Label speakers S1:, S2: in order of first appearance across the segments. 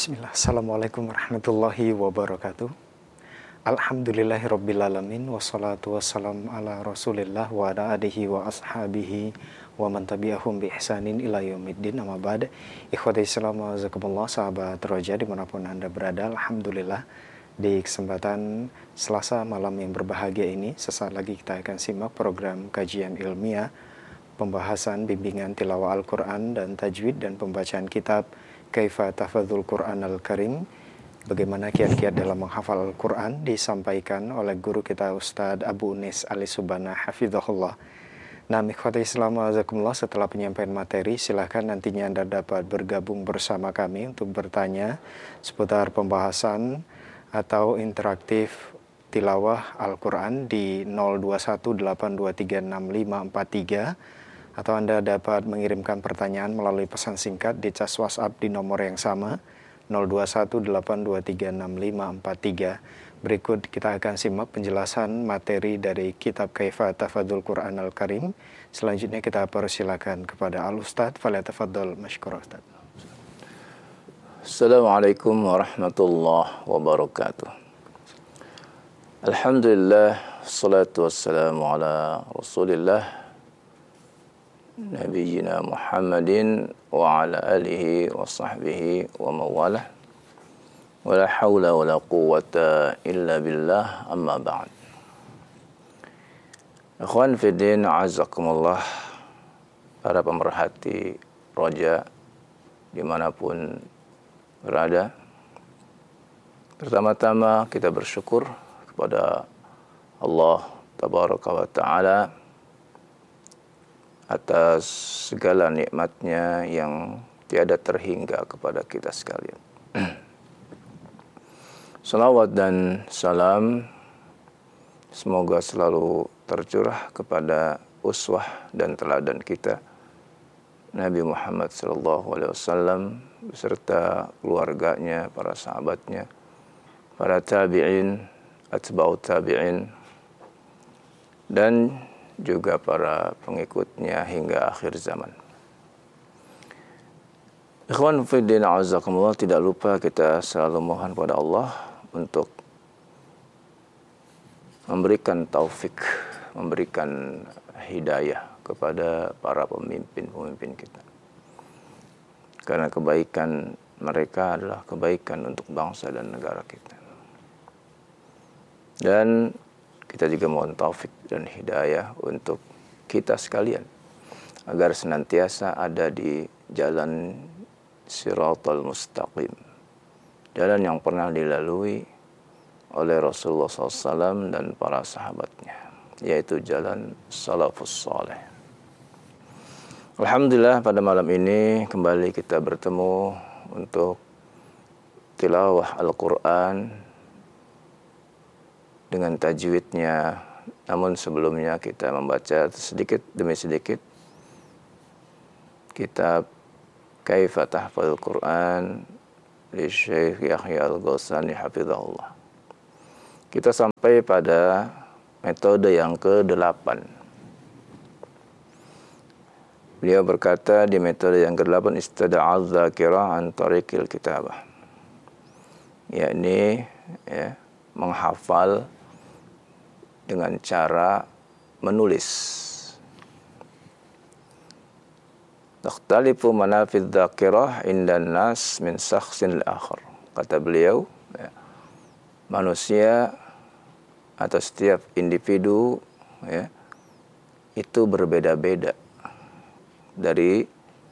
S1: Bismillah. Assalamualaikum warahmatullahi wabarakatuh. Alhamdulillahirrabbilalamin. Wassalatu wassalam ala rasulillah wa ala alihi wa ashabihi wa man tabi'ahum bi ihsanin ila yaumiddin. Amma ba'd. Ikhwati Islam wa jazakumullah, sahabat Roja dimanapun Anda berada. Alhamdulillah, di kesempatan Selasa malam yang berbahagia ini, sesaat lagi kita akan simak program kajian ilmiah, pembahasan bimbingan tilawah Al-Quran dan tajwid dan pembacaan kitab Kaifa Tahfadzul Quran Al-Karim, bagaimana kiat-kiat dalam menghafal Al-Quran, disampaikan oleh guru kita Ustadz Abu Unis Alisubana Hafizahullah. Nah, ikhwati Islam wa jazakumullah, setelah penyampaian materi, silahkan nantinya Anda dapat bergabung bersama kami untuk bertanya seputar pembahasan atau interaktif tilawah Al-Quran di 0218236543, atau Anda dapat mengirimkan pertanyaan melalui pesan singkat di cas WhatsApp di nomor yang sama 0218236543. Berikut kita akan simak penjelasan materi dari kitab Kaifa Tahfadzul Quran Al-Karim. Selanjutnya kita persilakan kepada Al-Ustadz. Falyatafaddal mashkura Ustadz.
S2: Assalamualaikum warahmatullahi wabarakatuh. Alhamdulillah, salatu wassalamu ala rasulillah Nabiyyina Muhammadin wa ala alihi wa sahbihi wa mawalah, wa la hawla wa la quwwata illa billah, amma ba'd. Ikhwan fiddin, azakumullah, para pemerhati Roja dimanapun berada. Pertama-tama kita bersyukur kepada Allah Tabaraka wa Ta'ala atas segala nikmatnya yang tiada terhingga kepada kita sekalian. Salawat dan salam semoga selalu tercurah kepada uswah dan teladan kita, Nabi Muhammad SAW, beserta keluarganya, para sahabatnya, para tabi'in, atba'ut tabi'in, dan juga para pengikutnya hingga akhir zaman. Ikhwan fiddin azakumullah, tidak lupa kita selalu mohon pada Allah untuk memberikan taufik, memberikan hidayah kepada para pemimpin-pemimpin kita. Karena kebaikan mereka adalah kebaikan untuk bangsa dan negara kita. Dan kita juga mohon taufik dan hidayah untuk kita sekalian agar senantiasa ada di jalan siratal mustaqim, jalan yang pernah dilalui oleh Rasulullah SAW dan para sahabatnya, yaitu jalan salafus saleh. Alhamdulillah, pada malam ini kembali kita bertemu untuk tilawah Al-Quran dengan tajwidnya. Namun sebelumnya kita membaca sedikit demi sedikit kitab Kaifa Tahfadzul Quran li Syekh Yahya Al-Ghassani hafizahullah. Kita sampai pada metode yang ke-8. Beliau berkata di metode yang ke-8, istada'az dzakira an tariqil kitabah, yakni menghafal dengan cara menulis. Takhtalifu manafidz dzakirah indan nas min syakhsin al-akhar. Kata beliau, manusia atau setiap individu itu berbeda-beda dari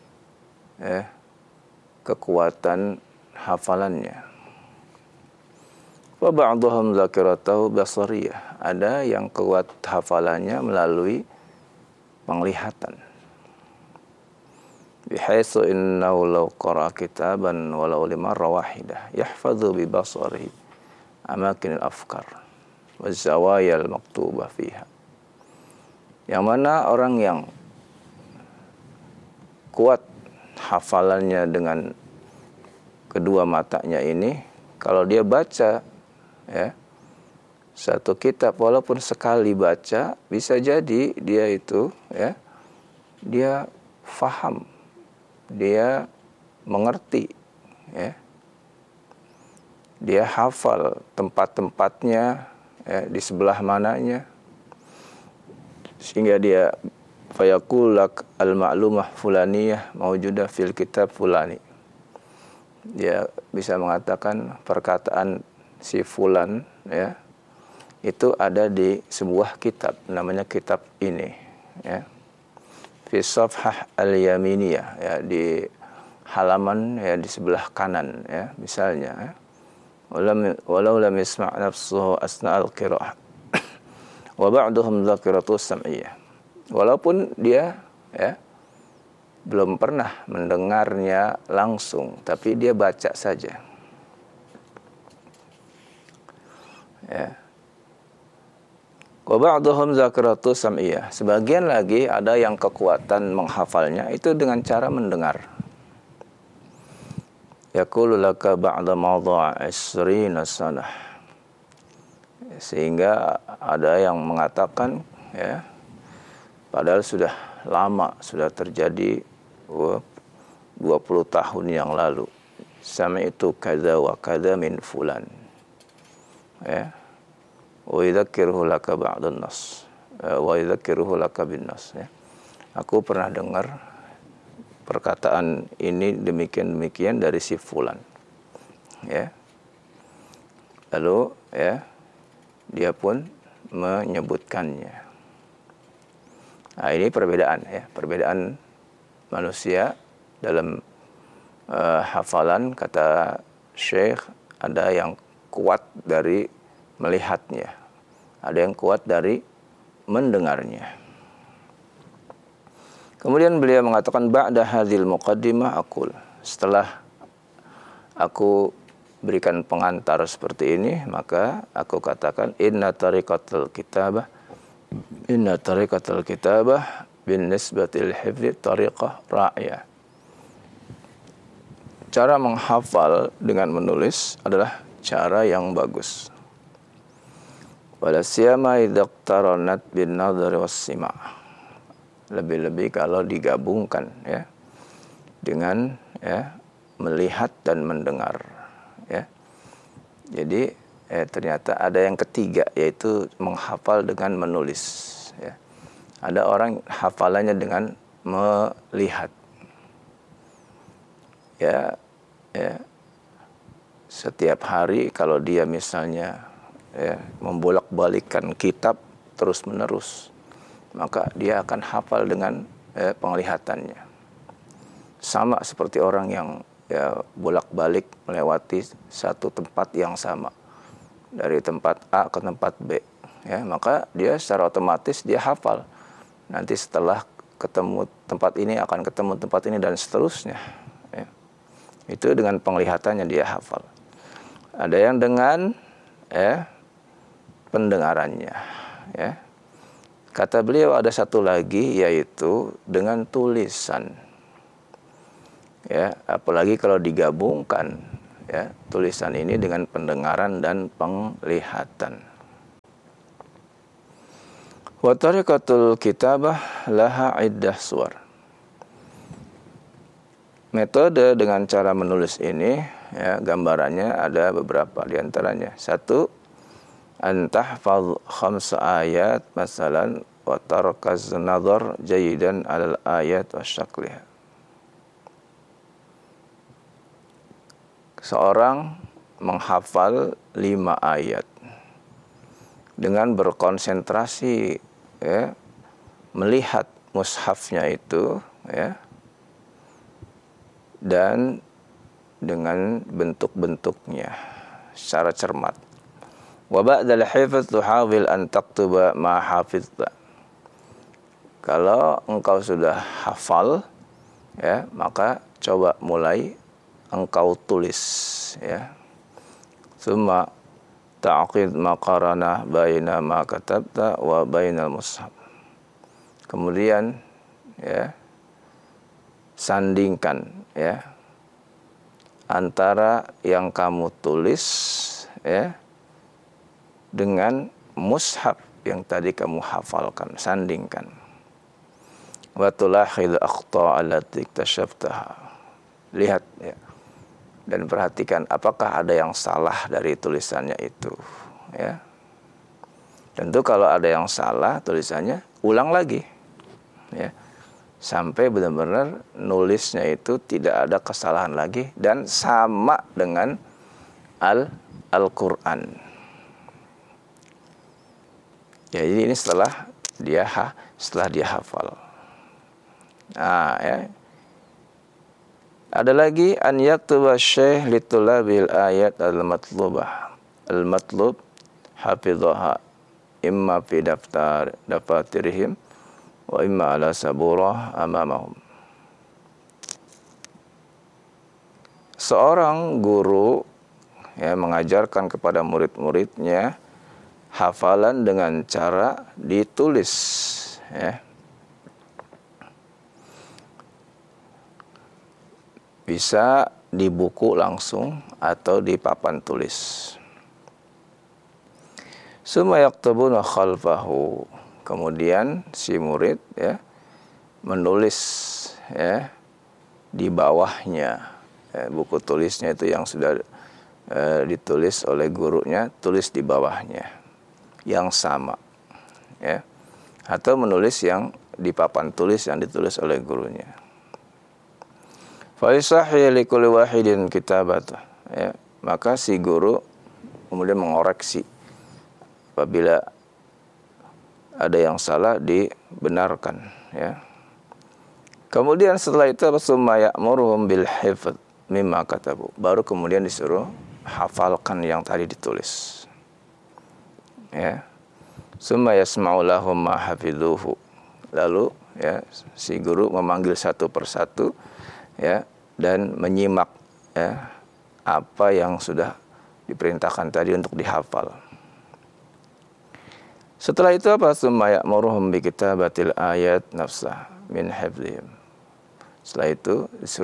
S2: kekuatan hafalannya. Wa ba'dhum dzakiratahu basariyah. Ada yang kuat hafalannya melalui penglihatan. Bihaitsu innahu law qara'a kitaban walau limarra wahidah yahfadhu bi basarihi amakin al-afkar wa zawaya al-maktubah fiha. Yang mana orang yang kuat hafalannya dengan kedua matanya ini, kalau dia baca satu kitab, walaupun sekali baca, bisa jadi dia itu dia faham, dia mengerti dia hafal tempat-tempatnya, ya, di sebelah mananya, sehingga dia fayaqul lak al-ma'lumah fulaniyah mawjudah fil kitab fulani. Dia bisa mengatakan perkataan si fulan, ya, itu ada di sebuah kitab, namanya kitab ini, ya, fi safhah al-yaminiyah, ya, di halaman, ya, di sebelah kanan, ya, misalnya, ya. Walau lam yasma' nafsuhu asna al-qira'ah wa ba'duhum dzakiratu sam'iyah. Walaupun dia, ya, belum pernah mendengarnya langsung, tapi dia baca saja, ya. Wa ba'duhum dzakiratu sam'iyah. Sebagian lagi ada yang kekuatan menghafalnya itu dengan cara mendengar. Yaqulu laka ba'da mawdu'a 20 sanah. Sehingga ada yang mengatakan, ya, padahal sudah lama, sudah terjadi 20 tahun yang lalu. Sami'tu kadza wa kadza min fulan. Ya. Wa yadhkiruhu laka ba'dan nas. Wa yadhkiruhu laka bin nas, ya. Aku pernah dengar perkataan ini demikian-demikian dari si fulan. Ya. Lalu, ya, dia pun menyebutkannya. Nah, ini perbedaan, ya, perbedaan manusia dalam hafalan. Kata Syekh, ada yang kuat dari melihatnya, ada yang kuat dari mendengarnya. Kemudian beliau mengatakan, ba'da hadzal muqaddimah aqul, setelah aku berikan pengantar seperti ini, maka aku katakan, inna tariqatul kitabah bin nisbatil hifdzi tariqah ra'iyah. Cara menghafal dengan menulis adalah cara yang bagus. Wala siyama idza iqtaranat bin nadhari was sima'. Lebih-lebih kalau digabungkan, ya, dengan, ya, melihat dan mendengar, ya. Jadi ternyata ada yang ketiga, yaitu menghafal dengan menulis, ya. Ada orang hafalannya dengan melihat, ya, ya. Setiap hari kalau dia misalnya, ya, membolak-balikkan kitab terus-menerus, maka dia akan hafal dengan penglihatannya. Sama seperti orang yang, ya, bolak-balik melewati satu tempat yang sama, dari tempat A ke tempat B, ya, maka dia secara otomatis dia hafal. Nanti setelah ketemu tempat ini akan ketemu tempat ini dan seterusnya, ya. Itu dengan penglihatannya dia hafal. Ada yang dengan, ya, pendengarannya, ya. Kata beliau ada satu lagi, yaitu dengan tulisan, ya, apalagi kalau digabungkan, ya, tulisan ini dengan pendengaran dan penglihatan. Wa tariqatul kitabah laha iddah suwar. Metode dengan cara menulis ini, ya, gambarannya ada beberapa di antaranya. Satu, antahfadz khamsa ayat masalan wa tarkaz nazar jayidan alal ayat wa syakliha. Seorang menghafal 5 ayat dengan berkonsentrasi, ya, melihat mushafnya itu, ya, dan dengan bentuk-bentuknya secara cermat. Wa ba'dal hifdz tuhawil an taktuba ma hafizta. Kalau engkau sudah hafal, ya, maka coba mulai engkau tulis, ya. Summa ta'qid maqaranah baina ma katabta wa bainal mushaf. Kemudian, ya, sandingkan, ya, antara yang kamu tulis, ya, dengan mushaf yang tadi kamu hafalkan, sandingkan. Wa tulahil akhta' allati iktashabtaha. Lihat, ya, dan perhatikan apakah ada yang salah dari tulisannya itu, ya. Tentu kalau ada yang salah tulisannya, ulang lagi, ya, sampai benar-benar nulisnya itu tidak ada kesalahan lagi dan sama dengan Al-Quran. Ya, jadi ini setelah dia hafal. Nah, ya. Ada lagi an yaktuba syekh litulabil ayat al-matlubah. Al-matlub hafidhaha imma fi dafatirihim wa imma ala saburah amamahum. Seorang guru, ya, mengajarkan kepada murid-muridnya hafalan dengan cara ditulis, ya. Bisa di buku langsung atau di papan tulis. Summa yaktabuna khalfahu. Kemudian si murid, ya, menulis, ya, di bawahnya, ya, buku tulisnya itu yang sudah ditulis oleh gurunya, tulis di bawahnya yang sama, ya, atau menulis yang di papan tulis yang ditulis oleh gurunya. Fa yusahhi likulli wahidin kitabata, ya, maka si guru kemudian mengoreksi apabila ada yang salah dibenarkan, ya. Kemudian setelah itu summa ya'muruhum bil hifdz mimma katabu, baru kemudian disuruh hafalkan yang tadi ditulis. Ya, summa yasma'u lahum ma hafidhuhu. Lalu, ya, si guru memanggil satu persatu, ya, dan menyimak, ya, apa yang sudah diperintahkan tadi untuk dihafal. Setelah itu apa? Summa ya'muruhum bi kitabatil ayat nafsah min hifdhihim. Setelah itu